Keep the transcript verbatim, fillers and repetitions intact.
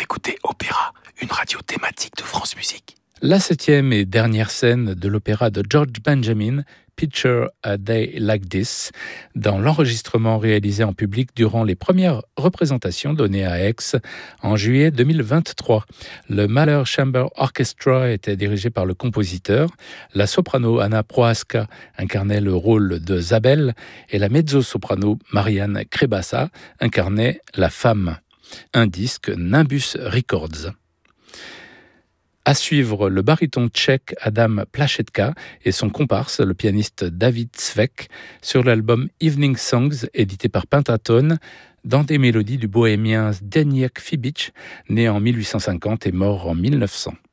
écoutez Opéra, une radio thématique de France Musique. La septième et dernière scène de l'opéra de George Benjamin, Picture a Day Like This, dans l'enregistrement réalisé en public durant les premières représentations données à Aix en juillet deux mille vingt-trois. Le Mahler Chamber Orchestra était dirigé par le compositeur, la soprano Anna Prohaska incarnait le rôle de Zabel et la mezzo-soprano Marianne Krebassa incarnait la femme. Un disque Nimbus Records. À suivre, le baryton tchèque Adam Plachetka et son comparse, le pianiste David Svek, sur l'album Evening Songs, édité par Pentatone, dans des mélodies du bohémien Zdeněk Fibič, né en mille huit cent cinquante et mort en mille neuf cents.